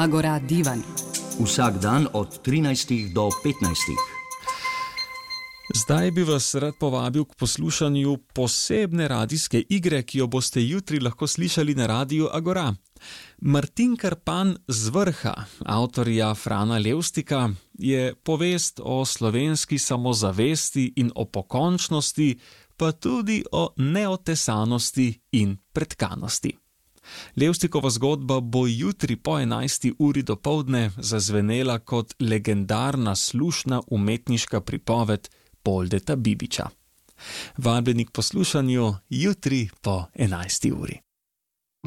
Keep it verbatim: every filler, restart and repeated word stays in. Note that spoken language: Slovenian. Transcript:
Agora Divan. Vsak dan od trinajstih do petnajstih. Zdaj bi vas rad povabil k poslušanju posebne radijske igre, ki jo boste jutri lahko slišali na Radiu Agora. Martin Krpan z Vrha, avtorja Frana Levstika, je povest o slovenski samozavesti in o pokončnosti, pa tudi o neotesanosti in pretkanosti. Levstikova zgodba bo jutri po enajsti uri dopoldne zazvenela kot legendarna slušna umetniška pripoved Poldeta Bibiča. Vabljeni k poslušanju jutri po enajsti uri.